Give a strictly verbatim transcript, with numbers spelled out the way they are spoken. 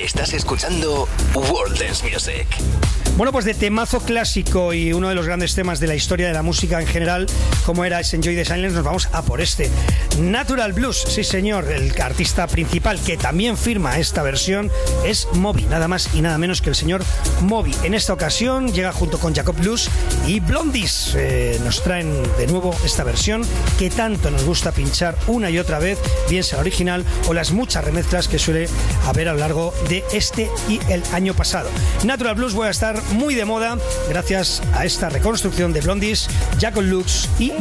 Estás escuchando World Dance Music. Bueno, pues de temazo clásico y uno de los grandes temas de la historia de la música en general, como era ese Enjoy the Silence, nos vamos a por este. Natural Blues, sí señor, el artista principal que también firma esta versión es Moby, nada más y nada menos que el señor Moby. En esta ocasión llega junto con Jacob Blues y Blondies. Eh, nos traen de nuevo esta versión que tanto nos gusta pinchar una y otra vez, bien sea original o las muchas remezclas que suele haber a lo largo de este y el año pasado. Natural Blues voy a estar muy de moda gracias a esta reconstrucción de Blondies, Jacob Blues y